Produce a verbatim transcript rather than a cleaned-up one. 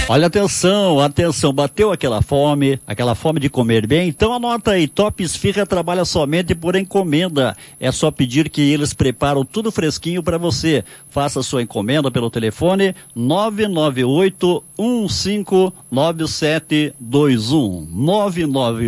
Olha, atenção, atenção, bateu aquela fome, aquela fome de comer bem? Então anota aí, Top Esfirra trabalha somente por encomenda. É só pedir que eles preparam tudo fresquinho para você. Faça sua encomenda pelo telefone nove nove oito um cinco nove sete dois um. nove nove